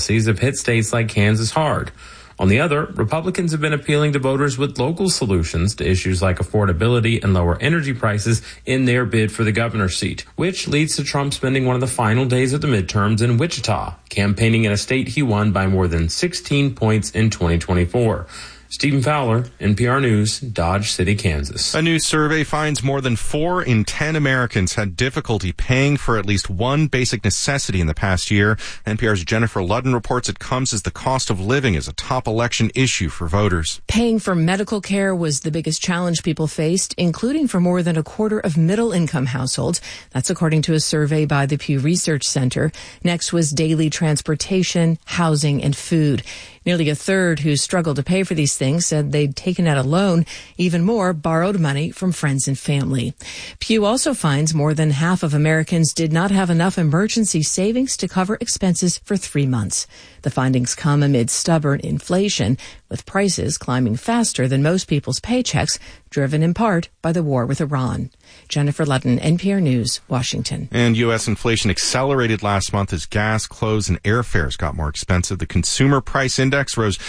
policies have hit states like Kansas hard. On the other, Republicans have been appealing to voters with local solutions to issues like affordability and lower energy prices in their bid for the governor's seat, which leads to Trump spending one of the final days of the midterms in Wichita, campaigning in a state he won by more than 16 points in 2024. Stephen Fowler, NPR News, Dodge City, Kansas. A new survey finds more than 4 in 10 Americans had difficulty paying for at least one basic necessity in the past year. NPR's Jennifer Ludden reports it comes as the cost of living is a top election issue for voters. Paying for medical care was the biggest challenge people faced, including for more than a quarter of middle-income households. That's according to a survey by the Pew Research Center. Next was daily transportation, housing, and food. Nearly a third who struggled to pay for these things said they'd taken out a loan. Even more borrowed money from friends and family. Pew also finds more than half of Americans did not have enough emergency savings to cover expenses for 3 months. The findings come amid stubborn inflation, with prices climbing faster than most people's paychecks, driven in part by the war with Iran. Jennifer Ludden, NPR News, Washington. And U.S. inflation accelerated last month as gas, clothes, and airfares got more expensive. The Consumer Price Index rose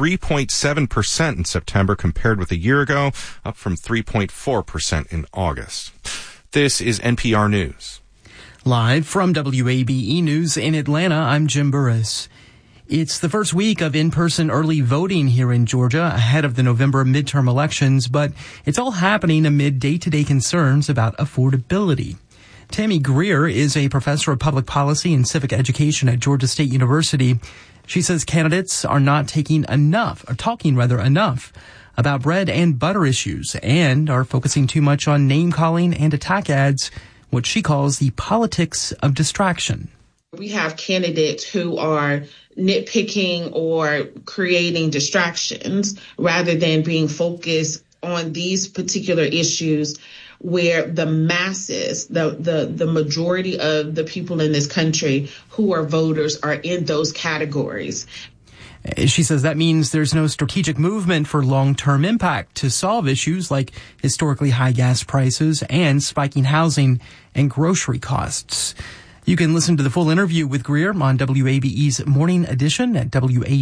3.7% in September compared with a year ago, up from 3.4% in August. This is NPR News. Live from WABE News in Atlanta, I'm Jim Burris. It's the first week of in-person early voting here in Georgia ahead of the November midterm elections, but it's all happening amid day-to-day concerns about affordability. Tammy Greer is a professor of public policy and civic education at Georgia State University. She says candidates are not talking enough about bread and butter issues and are focusing too much on name-calling and attack ads, what she calls the politics of distraction. We have candidates who are nitpicking or creating distractions rather than being focused on these particular issues where the masses, the majority of the people in this country who are voters are in those categories. She says that means there's no strategic movement for long-term impact to solve issues like historically high gas prices and spiking housing and grocery costs. You can listen to the full interview with Greer on WABE's Morning Edition at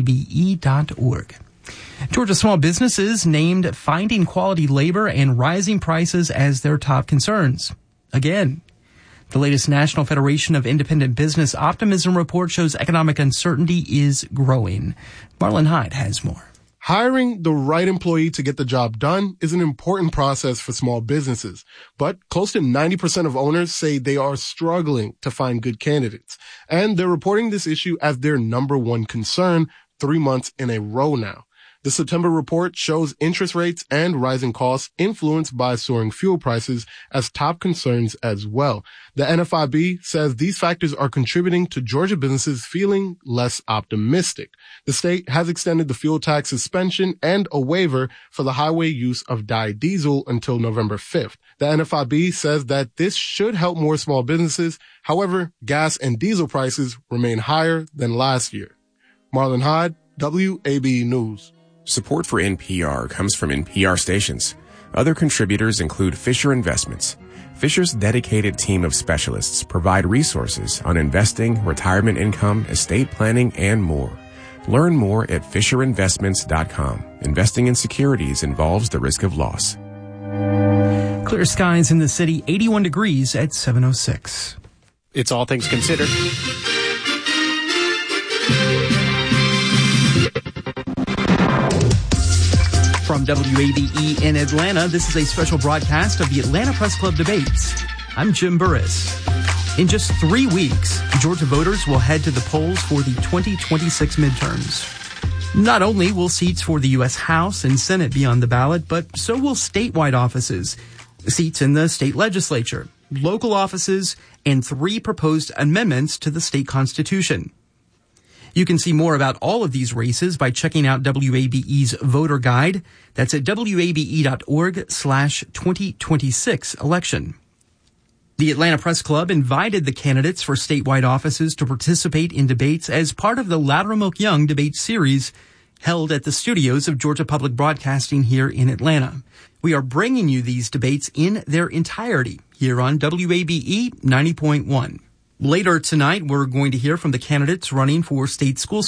WABE.org. Georgia small businesses named finding quality labor and rising prices as their top concerns. Again, the latest National Federation of Independent Business Optimism report shows economic uncertainty is growing. Marlon Hyde has more. Hiring the right employee to get the job done is an important process for small businesses, but close to 90% of owners say they are struggling to find good candidates, and they're reporting this issue as their number one concern 3 months in a row now. The September report shows interest rates and rising costs influenced by soaring fuel prices as top concerns as well. The NFIB says these factors are contributing to Georgia businesses feeling less optimistic. The state has extended the fuel tax suspension and a waiver for the highway use of dyed diesel until November 5th. The NFIB says that this should help more small businesses. However, gas and diesel prices remain higher than last year. Marlon Hyde, WABE News. Support for NPR comes from NPR stations. Other contributors include Fisher Investments. Fisher's dedicated team of specialists provide resources on investing, retirement income, estate planning, and more. Learn more at FisherInvestments.com. Investing in securities involves the risk of loss. Clear skies in the city, 81 degrees at 7:06. It's All Things Considered. From WABE in Atlanta, this is a special broadcast of the Atlanta Press Club debates. I'm Jim Burris. In just 3 weeks, Georgia voters will head to the polls for the 2026 midterms. Not only will seats for the U.S. House and Senate be on the ballot, but so will statewide offices, seats in the state legislature, local offices, and 3 proposed amendments to the state constitution. You can see more about all of these races by checking out WABE's voter guide. That's at WABE.org/2026 election. The Atlanta Press Club invited the candidates for statewide offices to participate in debates as part of the Loudermilk Young debate series held at the studios of Georgia Public Broadcasting here in Atlanta. We are bringing you these debates in their entirety here on WABE 90.1. Later tonight, we're going to hear from the candidates running for state school